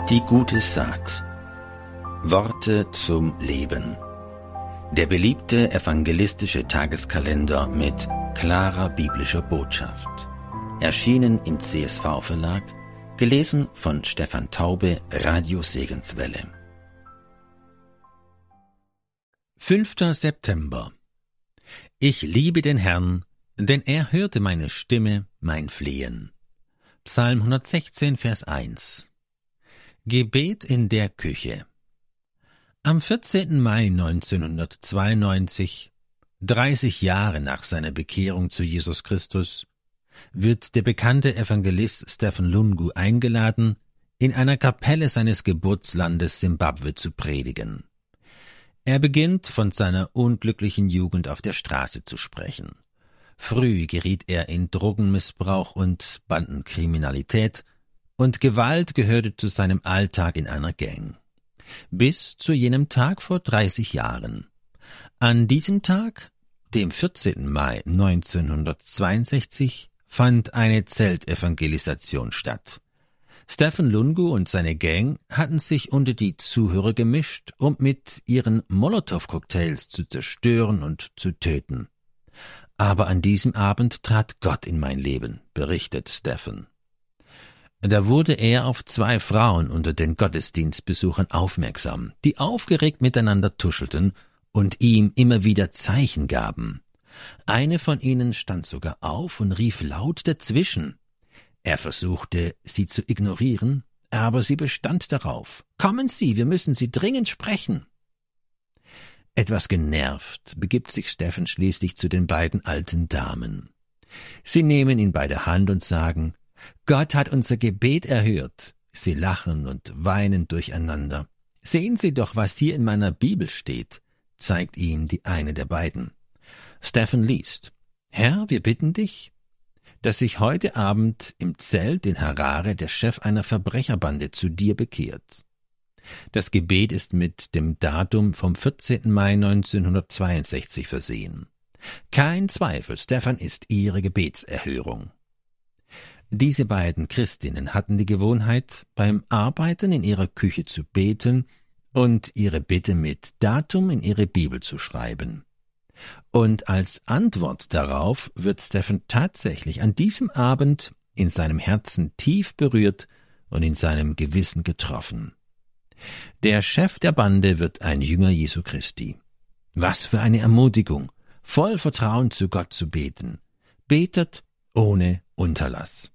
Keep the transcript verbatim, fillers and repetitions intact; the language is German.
Die gute Saat. Worte zum Leben. Der beliebte evangelistische Tageskalender mit klarer biblischer Botschaft. Erschienen im C S V-Verlag, gelesen von Stefan Taube, Radio Segenswelle. fünfter September. Ich liebe den Herrn, denn er hörte meine Stimme, mein Flehen. Psalm hundertsechzehn, Vers eins. Gebet in der Küche. Am vierzehnten Mai neunzehnhundertzweiundneunzig, dreißig Jahre nach seiner Bekehrung zu Jesus Christus, wird der bekannte Evangelist Stephen Lungu eingeladen, in einer Kapelle seines Geburtslandes Simbabwe zu predigen. Er beginnt, von seiner unglücklichen Jugend auf der Straße zu sprechen. Früh geriet er in Drogenmissbrauch und Bandenkriminalität, und Gewalt gehörte zu seinem Alltag in einer Gang. Bis zu jenem Tag vor dreißig Jahren. An diesem Tag, dem vierzehnten Mai neunzehnhundertzweiundsechzig, fand eine Zeltevangelisation statt. Stephen Lungu und seine Gang hatten sich unter die Zuhörer gemischt, um mit ihren Molotow-Cocktails zu zerstören und zu töten. Aber an diesem Abend trat Gott in mein Leben, berichtet Stephen. Da wurde er auf zwei Frauen unter den Gottesdienstbesuchern aufmerksam, die aufgeregt miteinander tuschelten und ihm immer wieder Zeichen gaben. Eine von ihnen stand sogar auf und rief laut dazwischen. Er versuchte, sie zu ignorieren, aber sie bestand darauf. »Kommen Sie, wir müssen Sie dringend sprechen!« Etwas genervt begibt sich Stephen schließlich zu den beiden alten Damen. Sie nehmen ihn bei der Hand und sagen, »Gott hat unser Gebet erhört.« Sie lachen und weinen durcheinander. »Sehen Sie doch, was hier in meiner Bibel steht«, zeigt ihm die eine der beiden. Stephen liest, »Herr, wir bitten dich, dass sich heute Abend im Zelt in Harare der Chef einer Verbrecherbande zu dir bekehrt.« Das Gebet ist mit dem Datum vom vierzehnten Mai neunzehnhundertzweiundsechzig versehen. Kein Zweifel, Stephen ist ihre Gebetserhörung. Diese beiden Christinnen hatten die Gewohnheit, beim Arbeiten in ihrer Küche zu beten und ihre Bitte mit Datum in ihre Bibel zu schreiben. Und als Antwort darauf wird Stephen tatsächlich an diesem Abend in seinem Herzen tief berührt und in seinem Gewissen getroffen. Der Chef der Bande wird ein Jünger Jesu Christi. Was für eine Ermutigung, voll Vertrauen zu Gott zu beten. Betet ohne Unterlass.